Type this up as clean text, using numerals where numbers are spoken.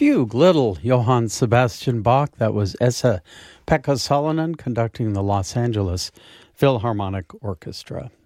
Fugue, Little, Johann Sebastian Bach. That was Esa-Pekka Salonen conducting the Los Angeles Philharmonic Orchestra.